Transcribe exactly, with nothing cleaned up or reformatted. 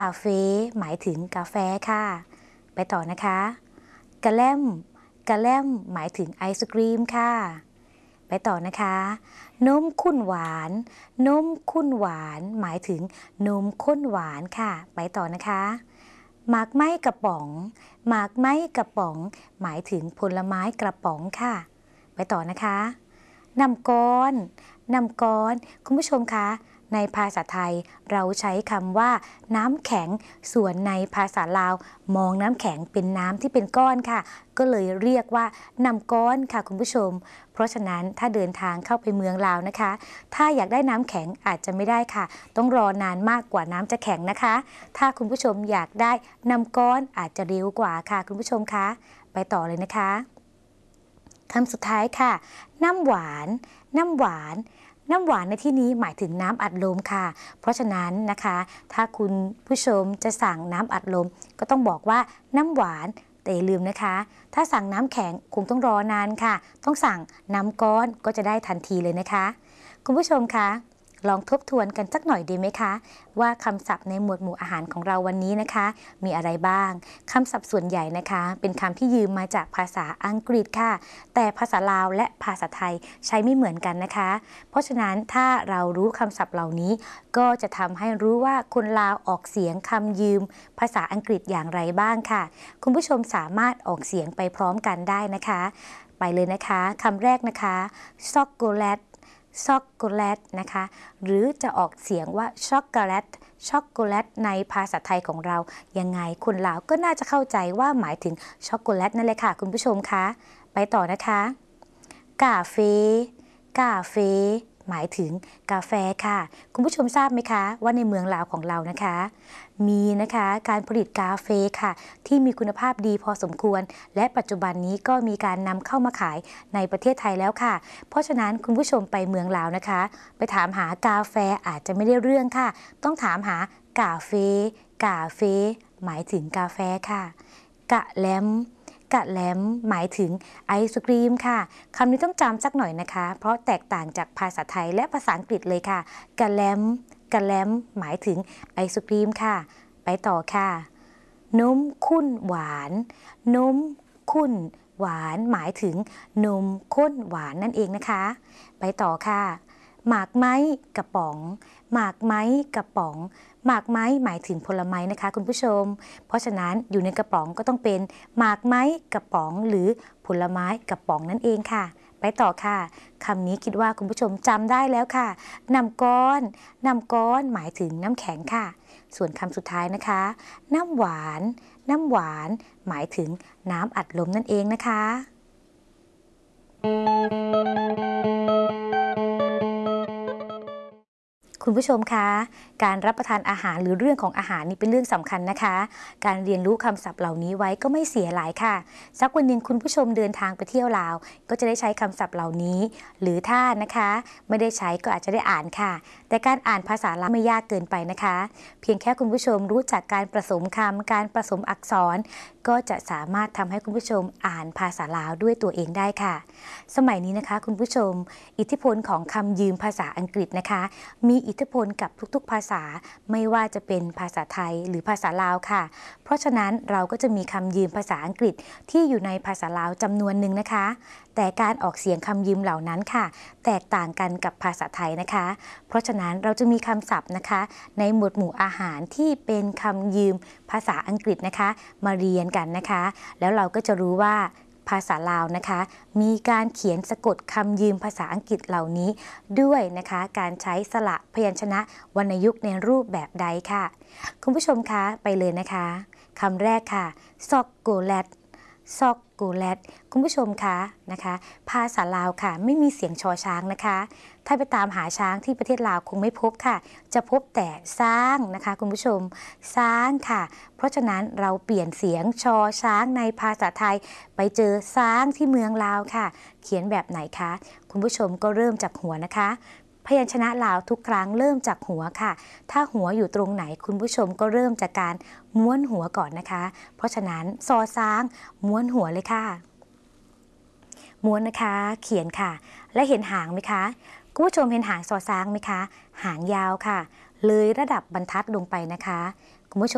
คาเฟ่หมายถึงกาแฟค่ะไปต่อนะคะกะแล่มกะแล่มหมายถึงไอศกรีมค่ะไปต่อนะคะนมข้นหวานนมข้นหวานหมายถึงนมข้นหวานค่ะไปต่อนะคะหมากไม้กระป๋องหมากไม้กระป๋องหมายถึงผลไม้กระป๋องค่ะไปต่อนะคะน้ำก้อนน้ำก้อนคุณผู้ชมคะในภาษาไทยเราใช้คำว่าน้ำแข็งส่วนในภาษาลาวมองน้ำแข็งเป็นน้ำที่เป็นก้อนค่ะก็เลยเรียกว่าน้ำก้อนค่ะคุณผู้ชมเพราะฉะนั้นถ้าเดินทางเข้าไปเมืองลาวนะคะถ้าอยากได้น้ำแข็งอาจจะไม่ได้ค่ะต้องรอนานมากกว่าน้ำจะแข็งนะคะถ้าคุณผู้ชมอยากได้น้ำก้อนอาจจะเร็วกว่าค่ะคุณผู้ชมคะไปต่อเลยนะคะคำสุดท้ายค่ะน้ำหวานน้ำหวานน้ำหวานในที่นี้หมายถึงน้ำอัดลมค่ะเพราะฉะนั้นนะคะถ้าคุณผู้ชมจะสั่งน้ำอัดลมก็ต้องบอกว่าน้ำหวานแต่อย่าลืมนะคะถ้าสั่งน้ำแข็งคงต้องรอนานค่ะต้องสั่งน้ำก้อนก็จะได้ทันทีเลยนะคะคุณผู้ชมคะลองทบทวนกันสักหน่อยดีไหมคะว่าคำศัพท์ในหมวดหมู่อาหารของเราวันนี้นะคะมีอะไรบ้างคำศัพท์ส่วนใหญ่นะคะเป็นคำที่ยืมมาจากภาษาอังกฤษค่ะแต่ภาษาลาวและภาษาไทยใช้ไม่เหมือนกันนะคะเพราะฉะนั้นถ้าเรารู้คำศัพท์เหล่านี้ก็จะทำให้รู้ว่าคนลาวออกเสียงคำยืมภาษาอังกฤษอย่างไรบ้างค่ะคุณผู้ชมสามารถออกเสียงไปพร้อมกันได้นะคะไปเลยนะคะคำแรกนะคะช็อกโกแลตช็อกโกแลตนะคะหรือจะออกเสียงว่าช็อกโกแลตช็อกโกแลตในภาษาไทยของเรายังไงคนลาวก็น่าจะเข้าใจว่าหมายถึงช็อกโกแลตนั่นเลยค่ะคุณผู้ชมคะไปต่อนะคะกาเฟกาเฟหมายถึงกาแฟค่ะคุณผู้ชมทราบไหมคะว่าในเมืองลาวของเรานะคะมีนะคะการผลิตกาแฟค่ะที่มีคุณภาพดีพอสมควรและปัจจุบันนี้ก็มีการนำเข้ามาขายในประเทศไทยแล้วค่ะเพราะฉะนั้นคุณผู้ชมไปเมืองลาวนะคะไปถามหากาแฟอาจจะไม่ได้เรื่องค่ะต้องถามหากาเฟกาเฟหมายถึงกาแฟค่ะกะแลมกะแลมหมายถึงไอศกรีมค่ะคำนี้ต้องจำสักหน่อยนะคะเพราะแตกต่างจากภาษาไทยและภาษาอังกฤษเลยค่ะกะแลมกะแลมหมายถึงไอศกรีมค่ะไปต่อค่ะนมข้นหวานนมข้นหวานหมายถึงนมข้นหวานนั่นเองนะคะไปต่อค่ะหมากไม้กระป๋องหมากไม้กระป๋องหมากไม้หมายถึงผลไม้นะคะคุณผู้ชมเพราะฉะนั้นอยู่ในกระป๋องก็ต้องเป็นหมากไม้กระป๋องหรือผลไม้กระป๋องนั่นเองค่ะไปต่อค่ะคำนี้คิดว่าคุณผู้ชมจำได้แล้วค่ะน้ำก้อนน้ำก้อนหมายถึงน้ำแข็งค่ะส่วนคำสุดท้ายนะคะน้ำหวานน้ำหวานหมายถึงน้ำอัดลมนั่นเองนะคะคุณผู้ชมคะการรับประทานอาหารหรือเรื่องของอาหารนี่เป็นเรื่องสำคัญนะคะการเรียนรู้คำศัพท์เหล่านี้ไว้ก็ไม่เสียหลายค่ะสักวันหนึ่งคุณผู้ชมเดินทางไปเที่ยวลาวก็จะได้ใช้คำศัพท์เหล่านี้หรือถ้านะคะไม่ได้ใช้ก็อาจจะได้อ่านค่ะแต่การอ่านภาษาลาวไม่ยากเกินไปนะคะเพียงแค่คุณผู้ชมรู้จักการผสมคำการผสมอักษรก็จะสามารถทำให้คุณผู้ชมอ่านภาษาลาวด้วยตัวเองได้ค่ะสมัยนี้นะคะคุณผู้ชมอิทธิพลของคำยืมภาษาอังกฤษนะคะมีอิทธิพลกับทุกๆภาษาไม่ว่าจะเป็นภาษาไทยหรือภาษาลาวค่ะเพราะฉะนั้นเราก็จะมีคำยืมภาษาอังกฤษที่อยู่ในภาษาลาวจำนวนหนึ่งนะคะแต่การออกเสียงคำยืมเหล่านั้นค่ะแตกต่างกันกับภาษาไทยนะคะเพราะฉะนั้นเราจะมีคำศัพท์นะคะในหมวดหมู่อาหารที่เป็นคำยืมภาษาอังกฤษนะคะมาเรียนกันนะคะแล้วเราก็จะรู้ว่าภาษาลาวนะคะมีการเขียนสะกดคำยืมภาษาอังกฤษเหล่านี้ด้วยนะคะการใช้สระพยัญชนะวรรณยุกต์ในรูปแบบใดค่ะคุณผู้ชมคะไปเลยนะคะคำแรกค่ะช็อกโกแลตช็อกโกแลตคุณผู้ชมคะนะคะภาษาลาวค่ะไม่มีเสียงชอช้างนะคะถ้าไปตามหาช้างที่ประเทศลาวคงไม่พบค่ะจะพบแต่ช้างนะคะคุณผู้ชมช้างค่ะเพราะฉะนั้นเราเปลี่ยนเสียงชอช้างในภาษาไทยไปเจอช้างที่เมืองลาวค่ะเขียนแบบไหนคะคุณผู้ชมก็เริ่มจากหัวนะคะพยัญชนะลาวทุกครั้งเริ่มจากหัวค่ะถ้าหัวอยู่ตรงไหนคุณผู้ชมก็เริ่มจากการม้วนหัวก่อนนะคะเพราะฉะนั้นซอช้างม้วนหัวเลยค่ะม้วนนะคะเขียนค่ะและเห็นหางไหมคะคุณผู้ชมเห็นหางซอช้างไหมคะหางยาวค่ะเลยระดับบรรทัดลงไปนะคะ